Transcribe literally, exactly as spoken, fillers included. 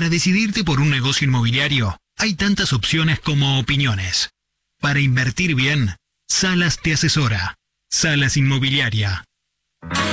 Para decidirte por un negocio inmobiliario, hay tantas opciones como opiniones. Para invertir bien, Salas te asesora. Salas Inmobiliaria.